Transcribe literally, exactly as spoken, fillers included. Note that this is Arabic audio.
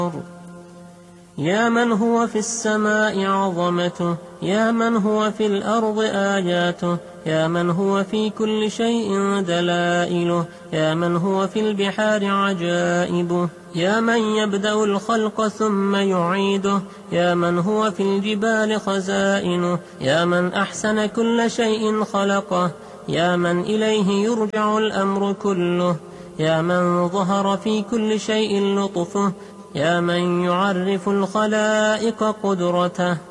يا من هو في السماء عظمته، يا من هو في الأرض آياته، يا من هو في كل شيء دلائله، يا من هو في البحار عجائبه، يا من يبدأ الخلق ثم يعيده، يا من هو في الجبال خزائنه، يا من أحسن كل شيء خلقه، يا من إليه يرجع الأمر كله، يا من ظهر في كل شيء لطفه، يا من يعرف الخلائق قدرته.